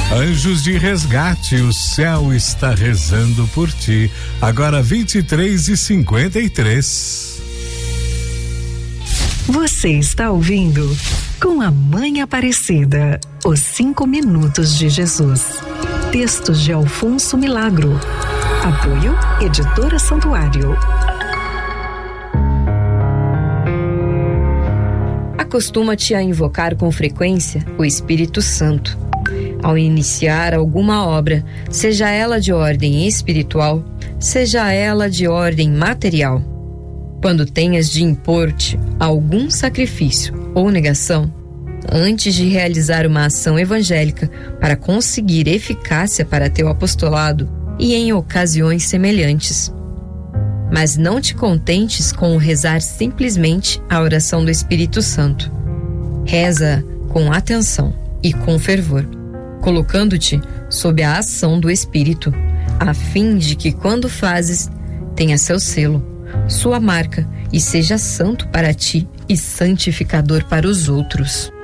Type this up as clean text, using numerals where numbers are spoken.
Anjos de resgate, o céu está rezando por ti. Agora 23h53. Você está ouvindo Com a Mãe Aparecida, os 5 minutos de Jesus. Textos de Alfonso Milagro. Apoio Editora Santuário. Acostuma-te a invocar com frequência o Espírito Santo. Ao iniciar alguma obra, seja ela de ordem espiritual, seja ela de ordem material. Quando tenhas de impor-te algum sacrifício ou negação, antes de realizar uma ação evangélica para conseguir eficácia para teu apostolado e em ocasiões semelhantes. Mas não te contentes com o rezar simplesmente a oração do Espírito Santo. Reza com atenção e com fervor, colocando-te sob a ação do Espírito, a fim de que quando fazes, tenha seu selo, sua marca e seja santo para ti e santificador para os outros.